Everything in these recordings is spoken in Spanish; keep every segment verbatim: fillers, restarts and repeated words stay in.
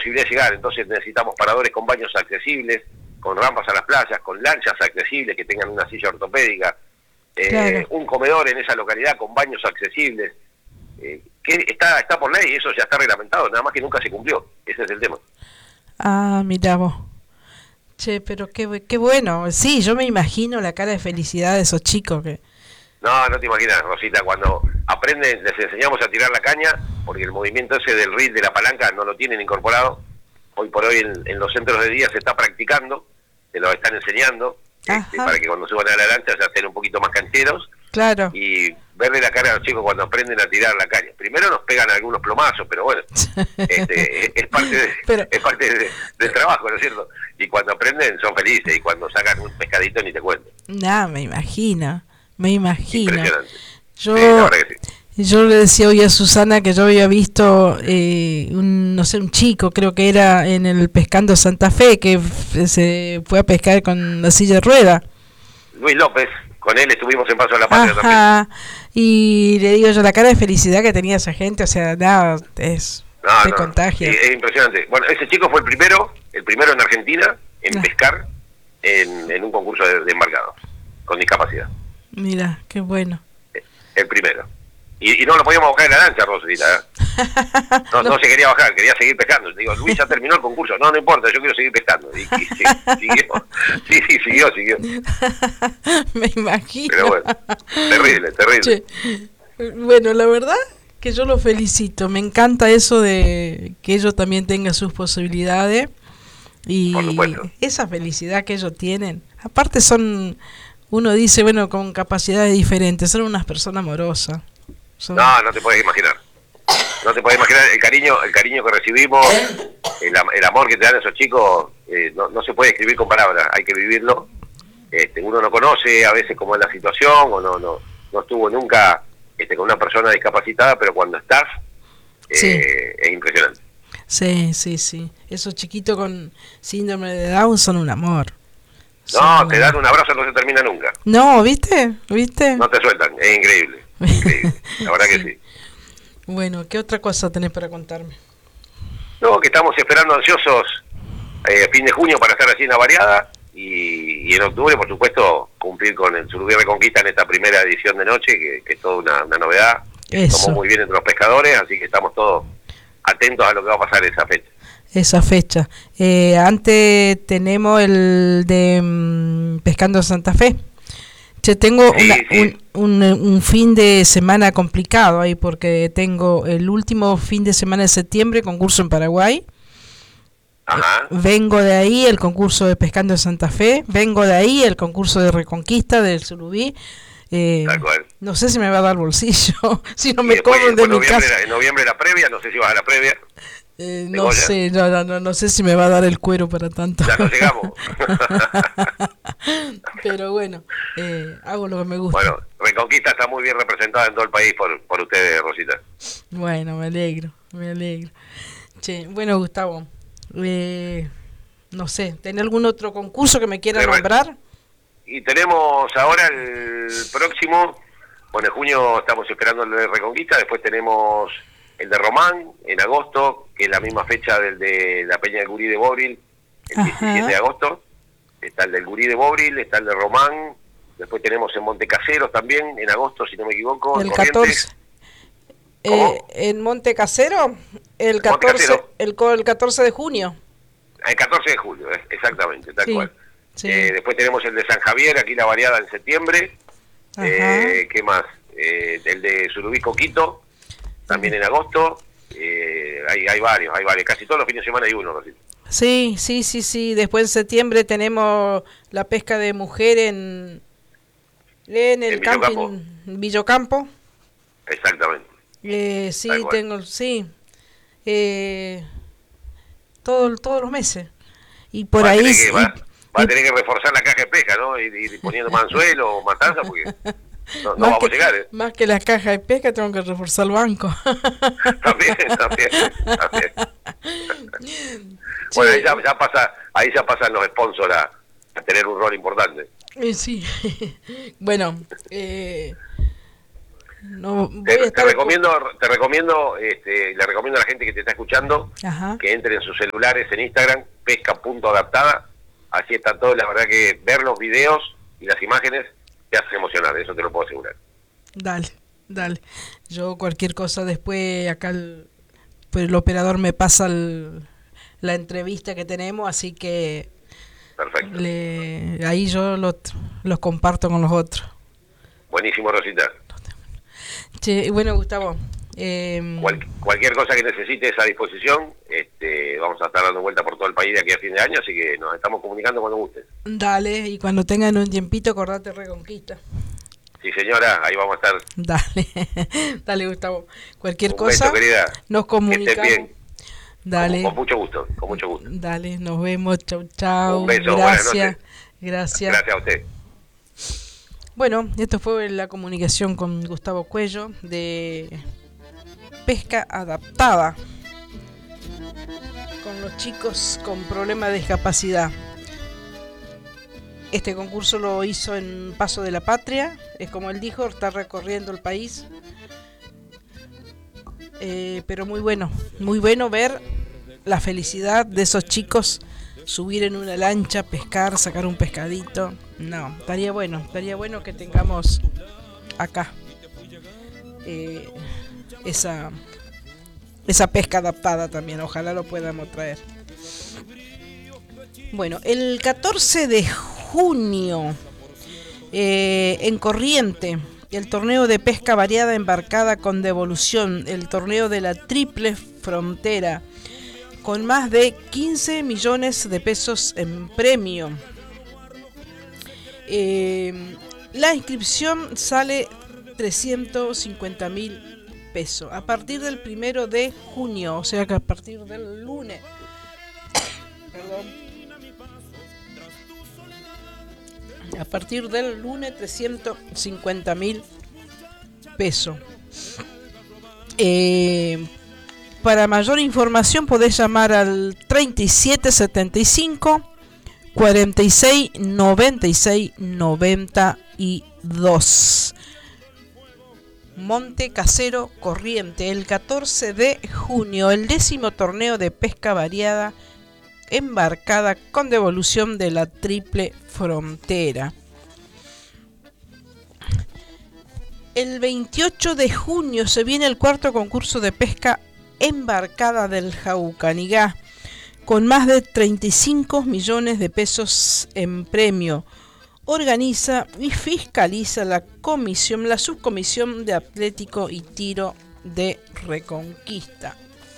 posibilidad de llegar, entonces necesitamos paradores con baños accesibles, con rampas a las playas, con lanchas accesibles que tengan una silla ortopédica, eh, claro. un comedor en esa localidad con baños accesibles, eh, que está está por ley, eso ya está reglamentado, nada más que nunca se cumplió, ese es el tema. Ah, mirá vos. Che, pero qué, qué bueno, sí, yo me imagino la cara de felicidad de esos chicos que... No, no te imaginas, Rosita, cuando aprenden, les enseñamos a tirar la caña, porque el movimiento ese del reel de la palanca no lo tienen incorporado. Hoy por hoy en, en los centros de día se está practicando, se lo están enseñando, este, para que cuando suban a la lancha ya estén un poquito más cancheros. Claro. Y verle la cara a los chicos cuando aprenden a tirar la caña. Primero nos pegan algunos plomazos, pero bueno, este, es parte, de, pero... es parte de, del trabajo, ¿no es cierto? Y cuando aprenden son felices, y cuando sacan un pescadito ni te cuento. No, me imagino. Me imagino. Yo, sí, la verdad que sí. Yo le decía hoy a Susana que yo había visto, eh, un, no sé, un chico, creo que era en el Pescando Santa Fe, que f- se fue a pescar con la silla de rueda. Luis López, con él estuvimos en Paso a la Patria Ajá. También. Y le digo yo, la cara de felicidad que tenía esa gente, o sea, nada, es no, de no, contagio. Es, es impresionante. Bueno, ese chico fue el primero, el primero en Argentina en ah. pescar en, en un concurso de, de embarcados, con discapacidad. Mira, qué bueno. El primero. Y, y no lo podíamos bajar en la lancha, Rosita. ¿eh? No, no. no se quería bajar, quería seguir pescando. Digo, Luis ya terminó el concurso. No, no importa, yo quiero seguir pescando. Y, y sí, siguió. Sí, sí, siguió, siguió. Me imagino. Pero bueno, terrible, terrible. Che, bueno, la verdad que yo lo felicito. Me encanta eso de que ellos también tengan sus posibilidades. Y esa felicidad que ellos tienen. Aparte son... Uno dice, bueno, con capacidades diferentes, son unas personas amorosas. Son... No, no te puedes imaginar. No te puedes imaginar el cariño el cariño que recibimos, el, el amor que te dan esos chicos, eh, no, no se puede escribir con palabras, hay que vivirlo. Este, uno no conoce a veces cómo es la situación, o no no no estuvo nunca este, con una persona discapacitada, pero cuando estás, eh, sí. es impresionante. Sí, sí, sí. Esos chiquitos con síndrome de Down son un amor. No, te dan un abrazo, no se termina nunca. No, ¿viste? ¿Viste? No te sueltan, es increíble, increíble. La verdad que sí. Bueno, ¿qué otra cosa tenés para contarme? No, que estamos esperando ansiosos eh, fin de junio para estar así en la variada y, y en octubre, por supuesto, cumplir con el Surubí Reconquista en esta primera edición de noche, que, que es toda una, una novedad. Eso. Tomó muy bien entre los pescadores, así que estamos todos atentos a lo que va a pasar esa fecha. Esa fecha. Eh, antes tenemos el de um, Pescando Santa Fe. Yo tengo sí, una, sí. Un, un, un fin de semana complicado ahí porque tengo el último fin de semana de septiembre, concurso en Paraguay. Ajá. Vengo de ahí el concurso de Pescando Santa Fe. Vengo de ahí el concurso de Reconquista del Surubí. Eh, no sé si me va a dar bolsillo, si no y me después, cobran de mi casa. En noviembre la previa, no sé si vas a la previa. Eh, no Goya. sé, no, no, no sé si me va a dar el cuero para tanto. Ya no llegamos. Pero bueno, eh, hago lo que me gusta. Bueno, Reconquista está muy bien representada en todo el país por, por ustedes, Rosita. Bueno, me alegro, me alegro. Che, bueno, Gustavo, eh, no sé, ¿tenés algún otro concurso que me quiera nombrar? Y tenemos ahora el próximo, bueno, en junio estamos esperando el de Reconquista, después tenemos el de Román en agosto, que es la misma fecha del de la Peña del Gurí de Bobril, el Ajá. diecisiete de agosto. Está el del Gurí de Bobril, está el de Román, después tenemos en Montecaseros también, en agosto, si no me equivoco. El catorce. Eh, ¿En Montecasero? El catorce, el, el catorce de junio. El catorce de julio, exactamente, tal sí, cual. Sí. Eh, después tenemos el de San Javier, aquí la variada en septiembre. Eh, ¿Qué más? Eh, el de Surubí Coquito, también en agosto. Eh, hay, hay varios, hay varios. Casi todos los fines de semana hay uno, Rosita. Sí, sí, sí, sí. Después en septiembre tenemos la pesca de mujer en, en el en camping Villocampo. Exactamente. Eh, sí, tengo, sí. Eh, todo, todos los meses. Y por va ahí... A que, va, va a tener que reforzar la caja de pesca, ¿no? Y ir poniendo más anzuelo o matanza, porque no, no vamos que, a llegar, ¿eh? Más que la caja de pesca, tengo que reforzar el banco. También, también, también. Bueno, ahí ya, ya pasa, ahí ya pasan los sponsors a, a tener un rol importante. Eh, sí. Bueno, eh, No, voy te, a estar... te recomiendo, te recomiendo, este, le recomiendo a la gente que te está escuchando, Ajá. que entre en sus celulares en Instagram, pesca punto adaptada, así está todo, la verdad que ver los videos y las imágenes te hace emocionar, eso te lo puedo asegurar. Dale, dale. Yo cualquier cosa después acá el, pues el operador me pasa el, la entrevista que tenemos, así que perfecto. Le, ahí yo los lo comparto con los otros. Buenísimo, Rosita. Che, bueno, Gustavo. Eh, Cual, cualquier cosa que necesites a disposición, este, vamos a estar dando vuelta por todo el país de aquí a fin de año, así que nos estamos comunicando cuando gustes. Dale, y cuando tengan un tiempito, acordate Reconquista. Sí, señora, ahí vamos a estar. Dale, dale, Gustavo. Cualquier un cosa, beso, querida. nos comunicamos. Que estés bien. Dale. Con, con mucho gusto, con mucho gusto. Dale, nos vemos, chau, chau. Un beso, gracias. Gracias. Gracias a usted. Bueno, esto fue la comunicación con Gustavo Cuello de Pesca Adaptada con los chicos con problemas de discapacidad. Este concurso lo hizo en Paso de la Patria, es como él dijo, está recorriendo el país. Eh, pero muy bueno, muy bueno ver la felicidad de esos chicos, subir en una lancha, pescar, sacar un pescadito. No, estaría bueno, estaría bueno que tengamos acá eh, esa, esa pesca adaptada también, ojalá lo podamos traer. Bueno, el catorce de junio eh, en Corriente, el torneo de pesca variada embarcada con devolución, el torneo de la Triple Frontera, con más de quince millones de pesos en premio. Eh, la inscripción sale trescientos cincuenta mil pesos a partir del primero de junio, o sea que a partir del lunes. Perdón. A partir del lunes, trescientos cincuenta mil pesos. Eh, para mayor información podés llamar al treinta y siete setenta y cinco cuarenta y seis noventa y seis noventa y dos. Monte Casero, Corriente, el catorce de junio, el décimo torneo de pesca variada embarcada con devolución de la Triple Frontera. El veintiocho de junio se viene el cuarto concurso de pesca embarcada del Jaucanigá, con más de treinta y cinco millones de pesos en premio. Organiza y fiscaliza la comisión, la subcomisión de Atlético y Tiro de Reconquista.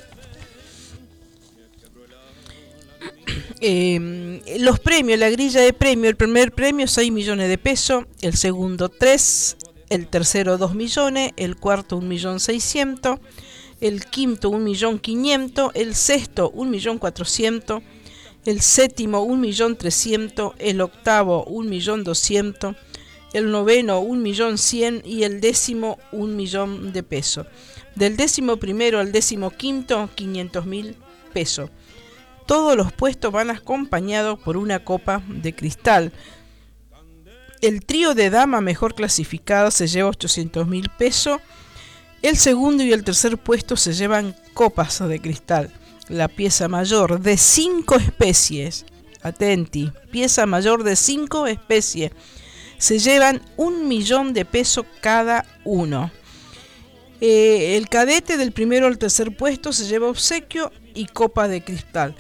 Eh, los premios, la grilla de premios: el primer premio seis millones de pesos, el segundo tres, el tercero dos millones, el cuarto un millón seiscientos, el quinto un millón quinientos, el sexto un millón cuatrocientos, el séptimo un millón trescientos, el octavo un millón doscientos, el noveno un millón cien y el décimo un millón de pesos. Del décimo primero al décimo quinto, quinientos mil pesos. Todos los puestos van acompañados por una copa de cristal. El trío de dama mejor clasificado se lleva ochocientos mil pesos. El segundo y el tercer puesto se llevan copas de cristal. La pieza mayor de cinco especies, atenti, pieza mayor de cinco especies, se llevan un millón de pesos cada uno. Eh, el cadete del primero al tercer puesto se lleva obsequio y copa de cristal.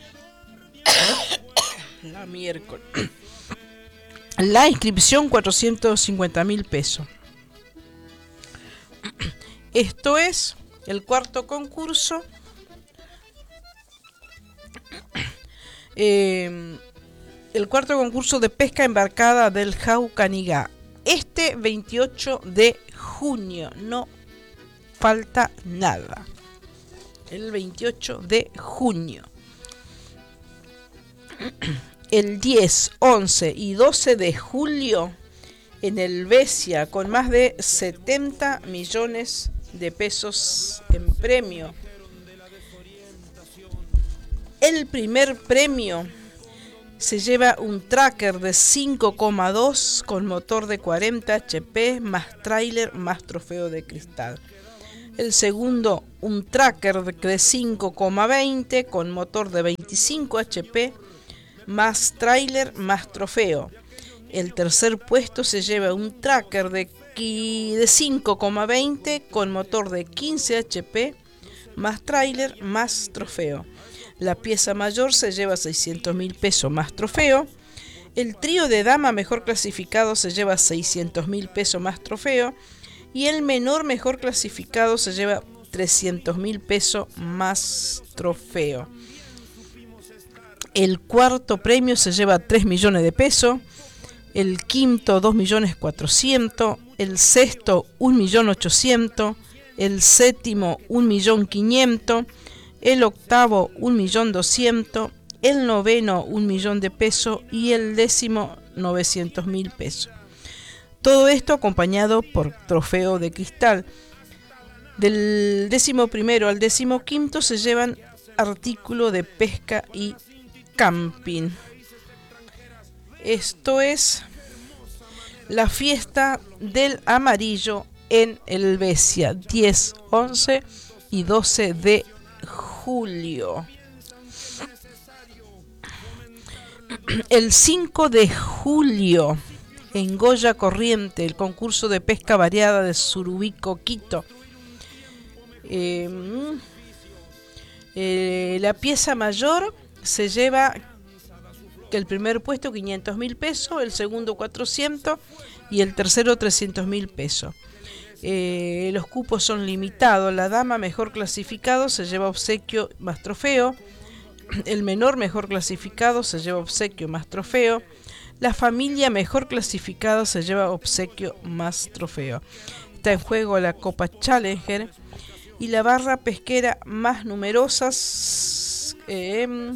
La miércoles. La inscripción cuatrocientos cincuenta mil pesos. Esto es el cuarto concurso. Eh, el cuarto concurso de pesca embarcada del Jaucanigá. Este veintiocho de junio. No falta nada. El veintiocho de junio. El diez, once y doce de julio en el Besia, con más de setenta millones de pesos en premio. El primer premio se lleva un tracker de cinco coma dos con motor de cuarenta hache pe más tráiler más trofeo de cristal. El segundo, un tracker de cinco coma veinte con motor de veinticinco hache pe más tráiler más trofeo. El tercer puesto se lleva un tracker de, de cinco coma veinte con motor de quince hache pe más tráiler más trofeo. La pieza mayor se lleva seiscientos mil pesos más trofeo. El trío de dama mejor clasificado se lleva seiscientos mil pesos más trofeo. Y el menor mejor clasificado se lleva trescientos mil pesos más trofeo. El cuarto premio se lleva tres millones de pesos. El quinto dos millones cuatrocientos. El sexto un millón ochocientos. El séptimo un millón quinientos. El octavo un millón doscientos. El noveno un millón de pesos. Y el décimo novecientos mil pesos. Todo esto acompañado por trofeo de cristal. Del décimo primero al décimo quinto se llevan artículo de pesca y camping. Esto es la fiesta del amarillo en Helvecia, diez, once y doce de julio. El cinco de julio, en Goya Corriente, el concurso de pesca variada de Surubí Coquito. Eh, eh, la pieza mayor se lleva el primer puesto quinientos mil pesos, el segundo cuatrocientos y el tercero trescientos mil pesos. Eh, los cupos son limitados. La dama mejor clasificado se lleva obsequio más trofeo. El menor mejor clasificado se lleva obsequio más trofeo. La familia mejor clasificado se lleva obsequio más trofeo. Está en juego la Copa Challenger y la barra pesquera más numerosa. Eh,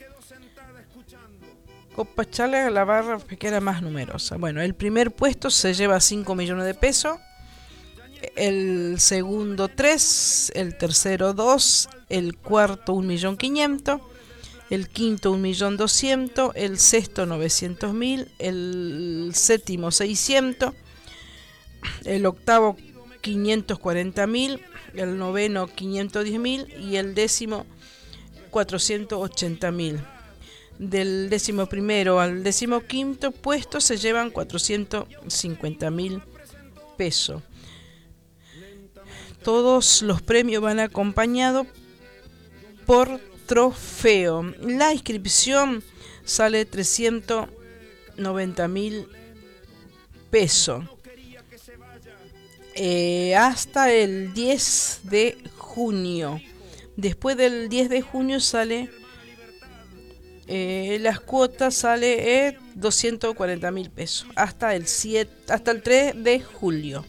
Copa Challenger, la barra pesquera más numerosa. Bueno, el primer puesto se lleva cinco millones de pesos. El segundo tres, el tercero dos, el cuarto un millón quinientos. El quinto un millón doscientos, el sexto novecientos mil, el séptimo seiscientos, el octavo quinientos cuarenta mil, el noveno quinientos diez mil y el décimo cuatrocientos ochenta mil. Del décimo primero al décimo quinto puesto se llevan cuatrocientos cincuenta mil pesos. Todos los premios van acompañados por trofeo. La inscripción sale trescientos noventa mil pesos. Eh, hasta el diez de junio. Después del diez de junio sale eh, las cuotas sale eh, doscientos cuarenta mil pesos. Hasta el siete, hasta el tres de julio.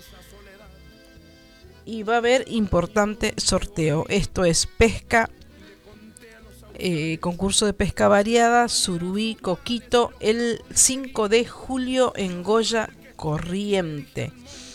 Y va a haber importante sorteo. Esto es pesca. Eh, concurso de pesca variada, Surubí, Coquito, el cinco de julio en Goya Corriente.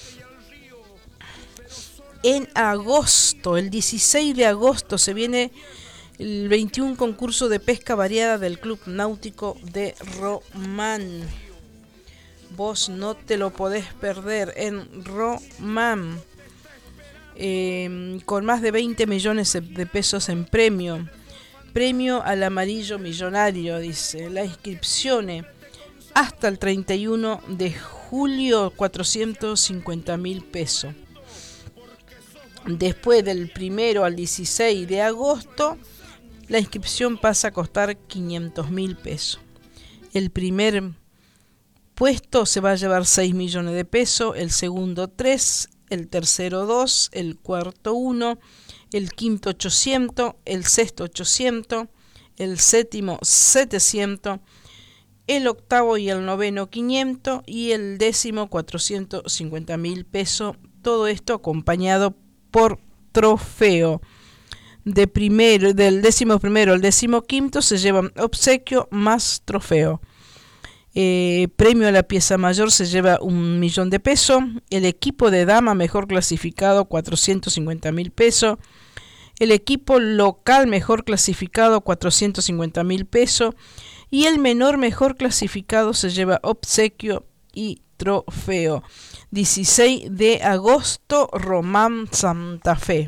En agosto, el dieciséis de agosto, se viene el veintiuno concurso de pesca variada del Club Náutico de Román. Vos no te lo podés perder en Román. Eh, con más de veinte millones de pesos en premio. Premio al amarillo millonario, dice. La inscripción hasta el treinta y uno de julio, cuatrocientos cincuenta mil pesos. Después del primero al dieciséis de agosto, la inscripción pasa a costar quinientos mil pesos. El primer puesto se va a llevar seis millones de pesos, el segundo tres, el tercero dos, el cuarto uno, el quinto ochocientos, el sexto ochocientos, el séptimo setecientos, el octavo y el noveno quinientos y el décimo cuatrocientos cincuenta mil pesos. Todo esto acompañado por trofeo. De primero, del décimo primero al décimo quinto se llevan obsequio más trofeo. Eh, premio a la pieza mayor se lleva un millón de pesos. El equipo de dama mejor clasificado cuatrocientos cincuenta mil pesos. El equipo local mejor clasificado cuatrocientos cincuenta mil pesos. Y el menor mejor clasificado se lleva obsequio y trofeo. dieciséis de agosto, Román Santa Fe.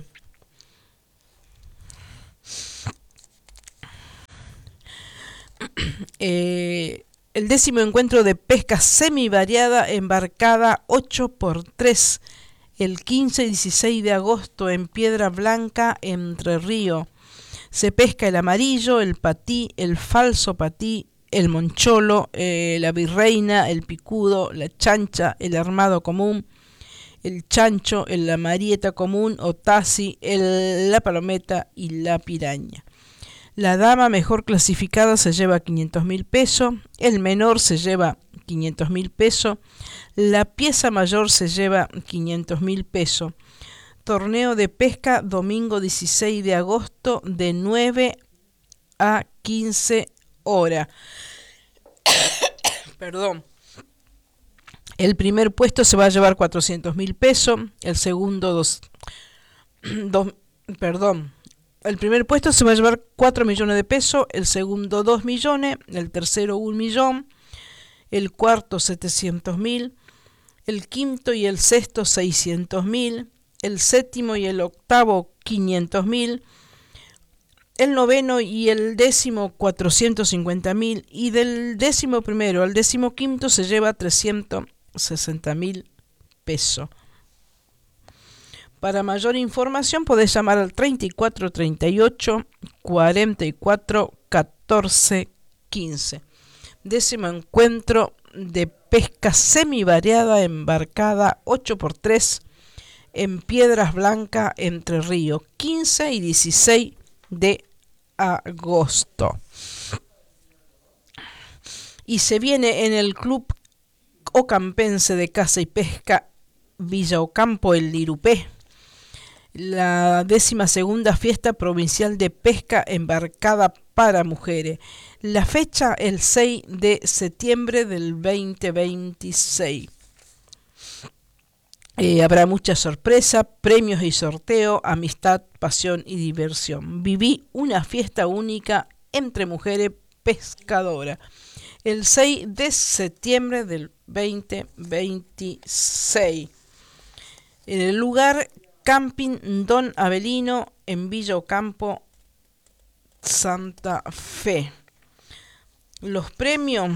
Eh, el décimo encuentro de pesca semivariada embarcada ocho por tres, el quince y dieciséis de agosto en Piedra Blanca, Entre Río. Se pesca el amarillo, el patí, el falso patí, el moncholo, eh, la virreina, el picudo, la chancha, el armado común, el chancho, el, la marieta común o tasi, el, la palometa y la piraña. La dama mejor clasificada se lleva quinientos mil pesos, el menor se lleva quinientos mil pesos, la pieza mayor se lleva quinientos mil pesos. Torneo de pesca domingo dieciséis de agosto de nueve a quince horas. Perdón. El primer puesto se va a llevar cuatrocientos mil pesos, el segundo dos, dos, perdón. El primer puesto se va a llevar cuatro millones de pesos, el segundo dos millones, el tercero un millón, el cuarto setecientos mil, el quinto y el sexto seiscientos mil, el séptimo y el octavo quinientos mil, el noveno y el décimo cuatrocientos cincuenta mil, y del décimo primero al décimo quinto se lleva trescientos sesenta mil pesos. Para mayor información podés llamar al treinta y cuatro treinta y ocho cuarenta y cuatro catorce quince. Décimo encuentro de pesca semivariada embarcada ocho por tres en Piedras Blancas, Entre Ríos, quince y dieciséis de agosto. Y se viene en el Club Ocampense de Caza y Pesca Villa Ocampo, el Lirupé, la décima segunda fiesta provincial de pesca embarcada para mujeres. La fecha el seis de septiembre del veinte veintiséis. Eh, habrá mucha sorpresa, premios y sorteo, amistad, pasión y diversión. Viví una fiesta única entre mujeres pescadoras. El seis de septiembre del veinte veintiséis. En el lugar Camping Don Avelino en Villa Ocampo, Santa Fe. Los premios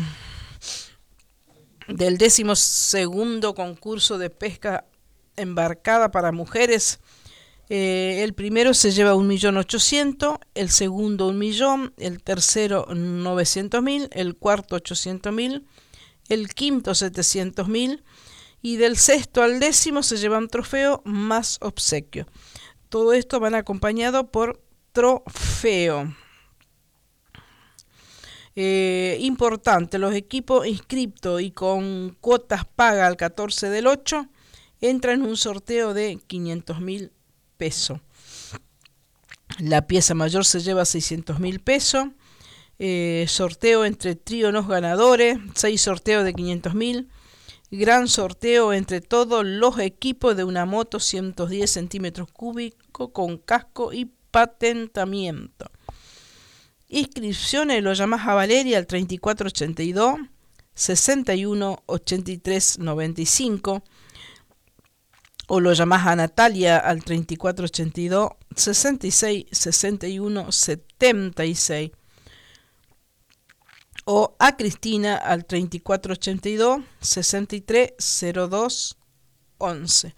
del décimo segundo concurso de pesca embarcada para mujeres. Eh, el primero se lleva un millón ochocientos, el segundo un millón, el tercero novecientos mil, el cuarto ochocientos mil, el quinto setecientos mil, y del sexto al décimo se llevan trofeo más obsequio. Todo esto van acompañado por trofeo. Eh, importante, los equipos inscriptos y con cuotas pagas al catorce del ocho entran en un sorteo de quinientos mil pesos. La pieza mayor se lleva seiscientos mil pesos. Eh, sorteo entre tríos ganadores, seis sorteos de quinientos mil. Gran sorteo entre todos los equipos de una moto ciento diez centímetros cúbicos con casco y patentamiento. Inscripciones lo llamás a Valeria al treinta y cuatro ochenta y dos sesenta y uno ochenta y tres noventa y cinco, o lo llamás a Natalia al treinta y cuatro ochenta y dos sesenta y seis sesenta y uno setenta y seis, o a Cristina al treinta y cuatro ochenta y dos sesenta y tres cero dos once.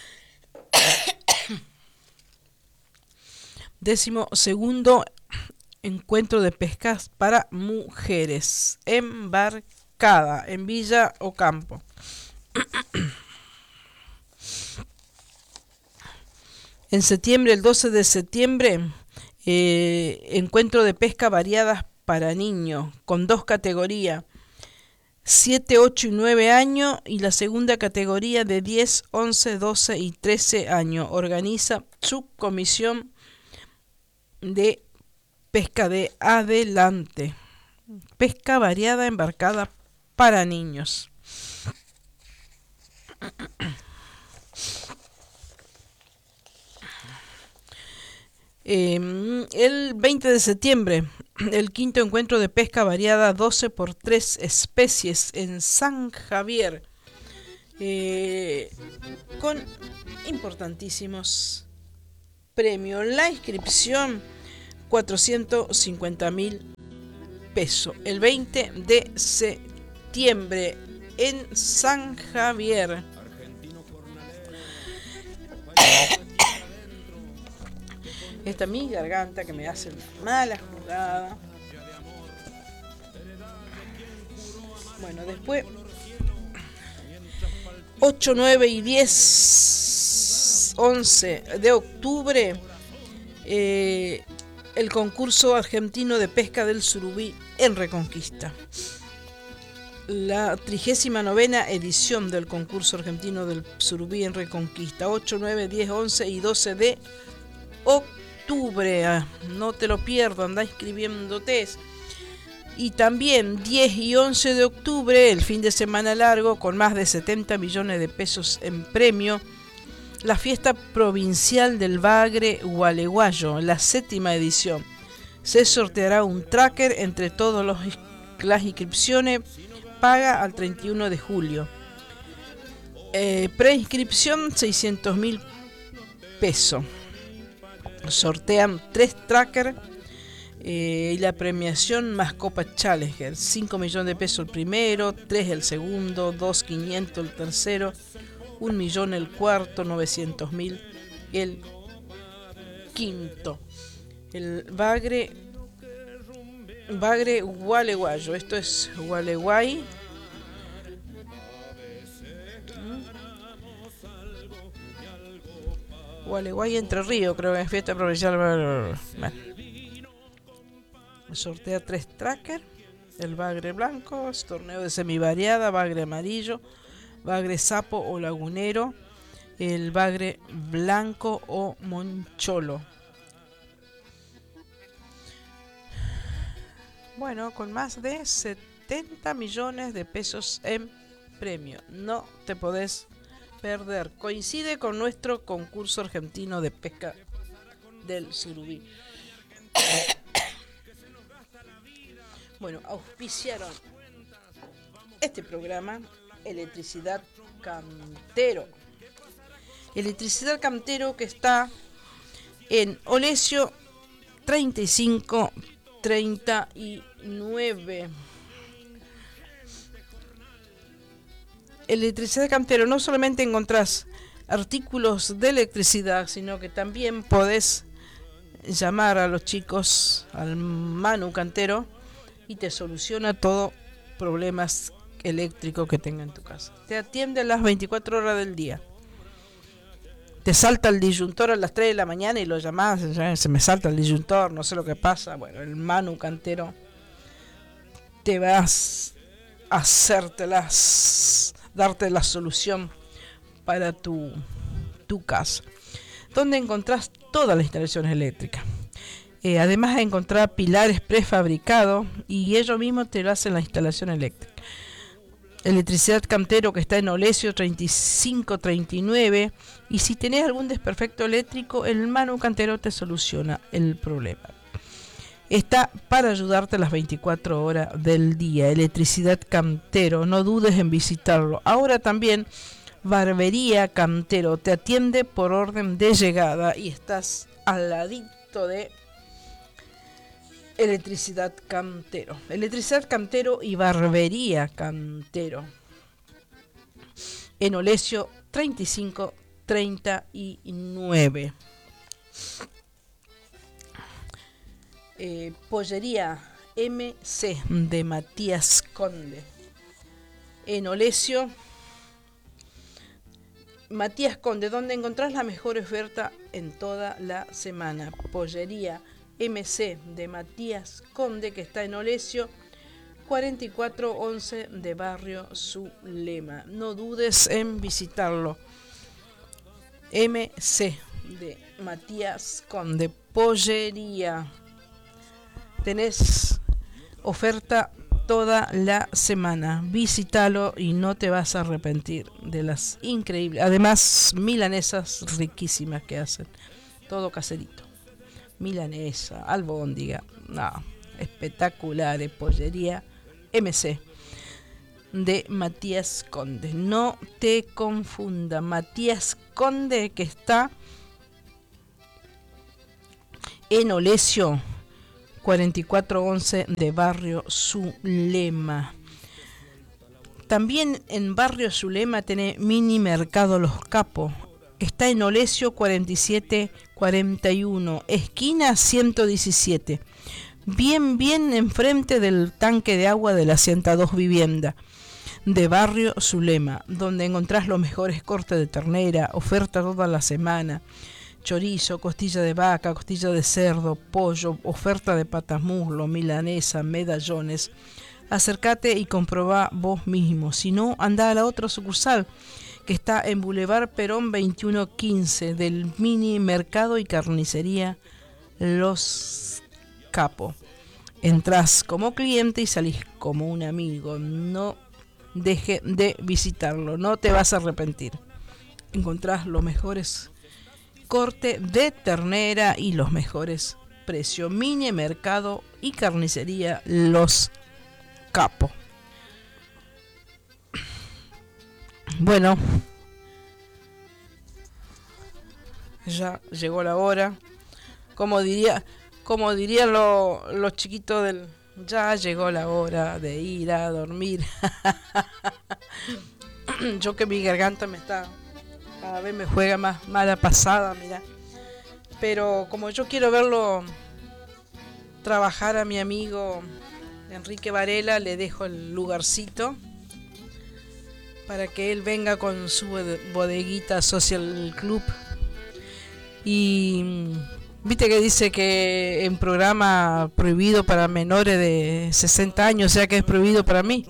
Décimo segundo encuentro de pescas para mujeres embarcada en Villa Ocampo. En septiembre, el doce de septiembre, eh, encuentro de pesca variadas para niños con dos categorías, siete, ocho y nueve años, y la segunda categoría de diez, once, doce y trece años. Organiza Subcomisión de Pesca de Adelante. Pesca variada embarcada para niños. Eh, el veinte de septiembre, el quinto encuentro de pesca variada doce por tres especies en San Javier, eh, con importantísimos premios. La inscripción, cuatrocientos cincuenta mil pesos, el veinte de septiembre en San Javier. Esta mi garganta que me hace una mala jugada. Bueno, después ocho, nueve y diez, once de octubre, eh, el concurso argentino de pesca del surubí en Reconquista. La trigésima novena edición del concurso argentino del surubí en Reconquista, ocho, nueve, diez, once y doce de octubre. octubre, no te lo pierdas, anda inscribiéndote. Y también diez y once de octubre, el fin de semana largo con más de setenta millones de pesos en premio, la fiesta provincial del Bagre Gualeguayo, la séptima edición. Se sorteará un tracker entre todas las inscripciones, paga al treinta y uno de julio. Eh, preinscripción seiscientos mil pesos. Sortean tres trackers eh, y la premiación más Copa Challenger, cinco millones de pesos el primero, tres el segundo, dos quinientos el tercero, un millón el cuarto, novecientos mil el quinto. El Bagre Bagre Gualeguayo, esto es Gualeguay. Gualeguay Entre Ríos, creo que es fiesta provincial. Bueno. Sortea tres trackers: el bagre blanco, torneo de semivariada, bagre amarillo, bagre sapo o lagunero, el bagre blanco o moncholo. Bueno, con más de setenta millones de pesos en premio. No te podés perder. Coincide con nuestro concurso argentino de pesca del surubí. Bueno, auspiciaron este programa Electricidad Cantero. Electricidad Cantero, que está en Olesio treinta y cinco treinta y nueve. Electricidad Cantero, no solamente encontrás artículos de electricidad, sino que también podés llamar a los chicos, al Manu Cantero, y te soluciona todo problemas eléctricos que tenga en tu casa. Te atiende las veinticuatro horas del día. Te salta el disyuntor a las tres de la mañana y lo llamás, se me salta el disyuntor, no sé lo que pasa. Bueno, el Manu Cantero te vas a hacértelas, darte la solución para tu, tu casa, donde encontrás todas las instalaciones eléctricas. Eh, además de encontrar pilares prefabricados, y ellos mismos te lo hacen la instalación eléctrica. Electricidad Cantero, que está en Olesio treinta y cinco treinta y nueve, y si tenés algún desperfecto eléctrico, el Manu Cantero te soluciona el problema. Está para ayudarte las veinticuatro horas del día. Electricidad Cantero, no dudes en visitarlo. Ahora también Barbería Cantero te atiende por orden de llegada y estás al ladito de Electricidad Cantero. Electricidad Cantero y Barbería Cantero en Olesio treinta y cinco treinta y nueve. Eh, Pollería M C de Matías Conde en Olesio. Matías Conde, donde encontrás la mejor oferta en toda la semana. Pollería M C de Matías Conde, que está en Olesio cuarenta y cuatro once de Barrio Zulema. No dudes en visitarlo. M C de Matías Conde, Pollería. Tenés oferta toda la semana. Visítalo y no te vas a arrepentir de las increíbles, además, milanesas riquísimas que hacen. Todo caserito. Milanesa, albóndiga, no, espectaculares, pollería M C de Matías Conde. No te confunda, Matías Conde, que está en Olesio cuarenta y cuatro once de Barrio Zulema. También en Barrio Zulema tiene Mini Mercado Los Capos. Está en Olesio cuarenta y siete cuarenta y uno, esquina ciento diecisiete. Bien, bien enfrente del tanque de agua de la ciento dos vivienda de Barrio Zulema, donde encontrás los mejores cortes de ternera, oferta toda la semana, chorizo, costilla de vaca, costilla de cerdo, pollo, oferta de patas muslo, milanesa, medallones. Acércate y comprobá vos mismo. Si no, anda a la otra sucursal, que está en Boulevard Perón veintiuno quince, del Mini Mercado y Carnicería Los Capos. Entrás como cliente y salís como un amigo. No deje de visitarlo, no te vas a arrepentir. Encontrás los mejores cortes de ternera y los mejores precios. Mini Mercado y Carnicería Los Capos. Bueno, ya llegó la hora. Como diría, como dirían lo, los chiquitos del, ya llegó la hora de ir a dormir. Yo que mi garganta me está, cada vez me juega más mala pasada, mira. Pero como yo quiero verlo trabajar a mi amigo Enrique Varela, le dejo el lugarcito para que él venga con su bodeguita Social Club. Y viste que dice que en programa prohibido para menores de sesenta años, o sea que es prohibido para mí.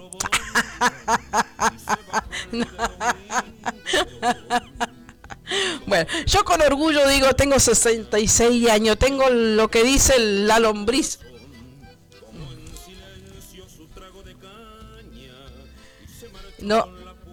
Bueno, yo con orgullo digo, tengo sesenta y seis años, tengo lo que dice la lombriz. No.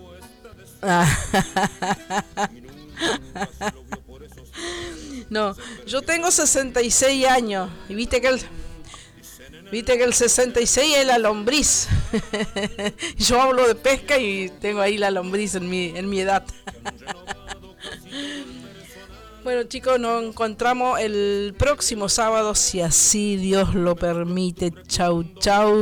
No, yo tengo sesenta y seis años y viste que el viste que el sesenta y seis es la lombriz. Yo hablo de pesca y tengo ahí la lombriz en mi en mi edad. Bueno, chicos, nos encontramos el próximo sábado, si así Dios lo permite. Chau, chau.